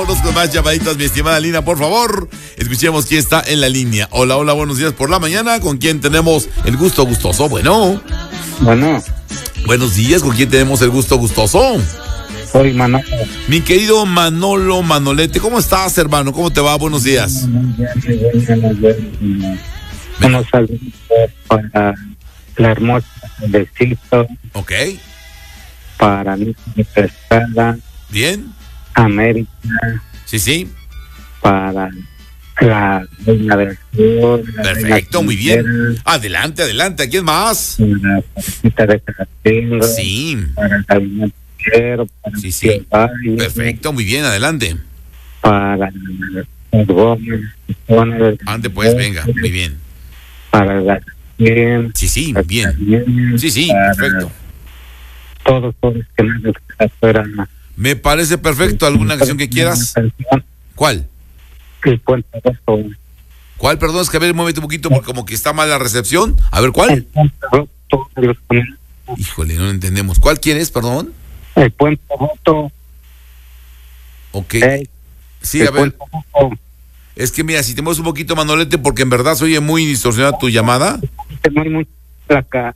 Con más llamaditas, mi estimada Lina, por favor. Escuchemos quién está en la línea. Hola, hola, buenos días por la mañana. ¿Con quién tenemos el gusto gustoso? Bueno. Buenos días, ¿con quién tenemos el gusto gustoso? Soy Manolo. Mi querido Manolo Manolete, ¿cómo estás, hermano? ¿Cómo te va? Buenos días. Unos saludos para la hermosa Besito. Ok. Para mi Estrada. Bien. América. Sí. Para la Reina del Sur. Perfecto, muy bien. Adelante. ¿A quién más? La Paquita de Castillo. Sí. Para el Gabinete Quiero. Para Sí. Perfecto, muy bien, adelante. Para el Gómez. Ande pues, venga, muy bien. Para la Sí, bien. Sí, perfecto. Todos que no fuera. Me parece perfecto. ¿Alguna canción que quieras? ¿Cuál? El Puente Roto. ¿Cuál? Perdón, es que a ver, muévete un poquito porque como que está mal la recepción. A ver, ¿cuál? El Puente Roto. Híjole, no lo entendemos. ¿Cuál quieres, perdón? El Puente Roto. Ok. Sí, a ver. Es que mira, si te mueves un poquito, Manolete, porque en verdad se oye muy distorsionada tu llamada. Muy placa.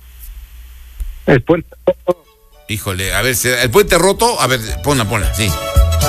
El Puente Roto. Híjole, a ver, ¿el puente roto? A ver, ponla, sí.